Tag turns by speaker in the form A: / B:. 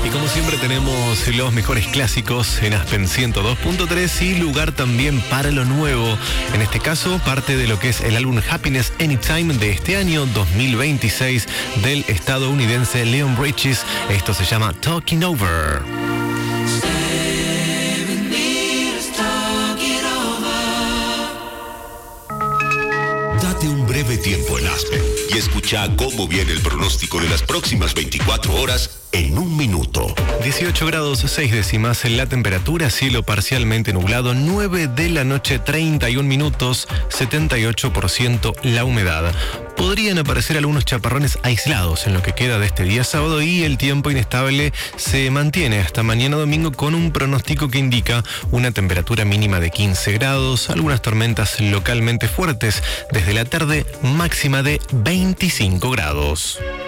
A: Y como siempre tenemos los mejores clásicos en Aspen 102.3 y lugar también para lo nuevo. En este caso, parte de lo que es el álbum Happiness Anytime de este año 2026 del estadounidense Leon Bridges. Esto se llama Talking Over.
B: Date un breve tiempo en Aspen y escucha cómo viene el pronóstico de las próximas 24 horas en un minuto.
A: 18 grados 6 décimas en la temperatura, cielo parcialmente nublado, 9 de la noche, 31 minutos, 78% la humedad. Podrían aparecer algunos chaparrones aislados en lo que queda de este día sábado y el tiempo inestable se mantiene hasta mañana domingo con un pronóstico que indica una temperatura mínima de 15 grados, algunas tormentas localmente fuertes, desde la tarde máxima de 25 grados.